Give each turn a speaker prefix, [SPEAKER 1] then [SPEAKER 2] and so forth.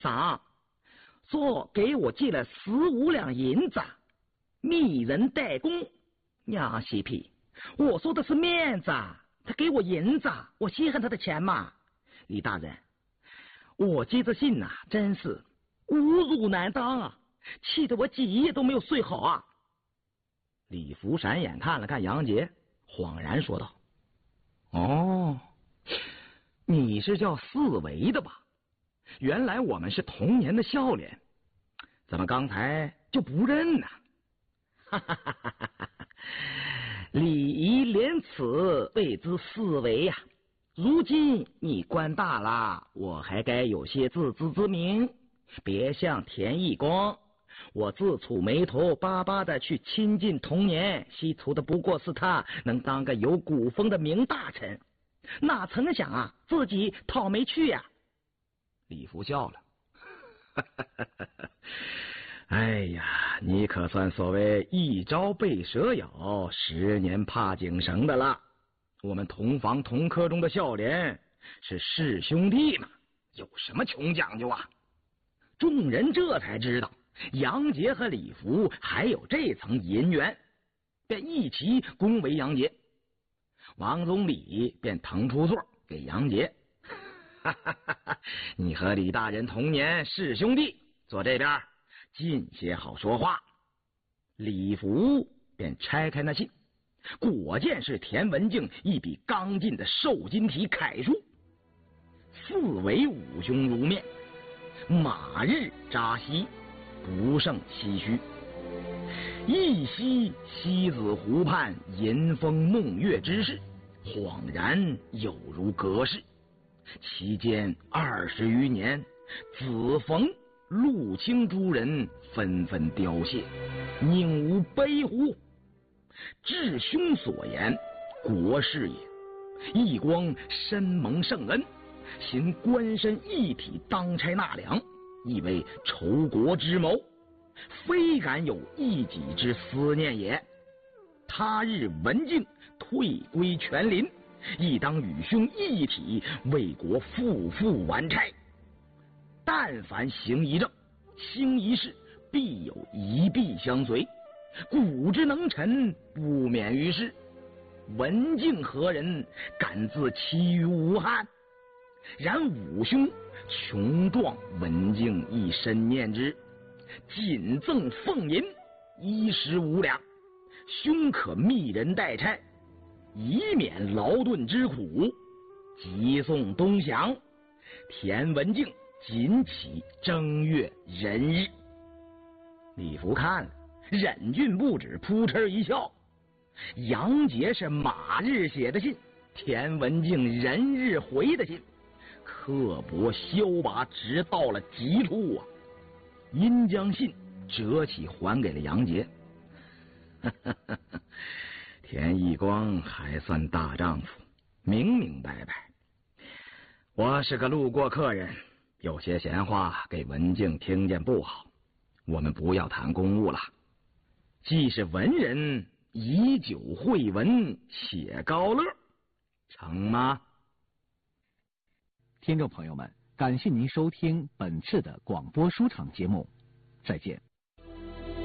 [SPEAKER 1] 长说给我借了15两银子，密人代工。娘西皮，我说的是面子，他给我银子，我稀罕他的钱嘛。李大人，我接着信呐，真是侮辱难当啊，气得我几夜都没有睡好啊。李福闪眼看了看杨杰，恍然说道：哦，你是叫四维的吧？原来我们是同年的笑脸，怎么刚才就不认呢？哈哈哈哈哈！礼仪廉耻谓之四维呀。如今你官大了，我还该有些自知之明，别像田义光，我自蹙眉头巴巴的去亲近童年，希图的不过是他能当个有古风的名大臣，哪曾想啊，自己讨没趣呀。李福笑了，哎呀，你可算所谓一朝被蛇咬，10年怕井绳的了。我们同房同科中的笑脸是师兄弟嘛，有什么穷讲究啊？众人这才知道杨杰和李福还有这层姻缘，便一齐恭维杨杰。王总理便腾出座给杨杰，哈哈哈哈，你和李大人同年是兄弟，坐这边近些好说话。李福便拆开那信，果见是田文镜一笔刚劲的瘦金体楷书：四维五兄如面，马日扎西，不胜唏嘘。一夕西子湖畔迎风梦月之事，恍然有如隔世。其间20余年，子冯、陆清诸人纷纷凋谢，宁无悲乎？至兄所言，国事也。义光深蒙圣恩，行官身一体当差纳粮，亦为筹国之谋，非敢有一己之思念也。他日文静退归全林，亦当与兄一体为国复复完差。但凡行一政，兴一事，必有一弊相随，古之能臣不免于事。文静何人敢自欺于武汉？然五兄穷壮，文静亦深念之，仅赠俸银衣食5两，兄可密人代差，以免劳顿之苦。急送东降，田文镜仅起正月壬日。李福看了，忍俊不止，扑哧一笑。杨杰是马日写的信，田文镜壬日回的信，刻薄削拔，直到了极处啊！因将信折起还给了杨杰。田义光还算大丈夫，明明白白。我是个路过客人，有些闲话给文静听见不好，我们不要谈公务了。既是文人，以酒会文，写高乐，成吗？
[SPEAKER 2] 听众朋友们，感谢您收听本次的广播书场节目，再见。